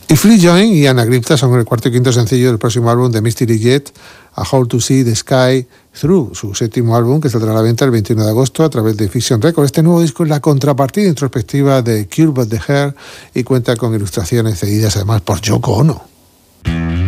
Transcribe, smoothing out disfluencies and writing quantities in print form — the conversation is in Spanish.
Y Flea Join y Anagripta son el cuarto y quinto sencillo del próximo álbum de Mystery Jet, A How to See the Sky Through, su séptimo álbum que saldrá a la venta el 21 de agosto a través de Fiction Records. Este nuevo disco es la contrapartida introspectiva de Cure But The Hair y cuenta con ilustraciones cedidas además por Yoko Ono.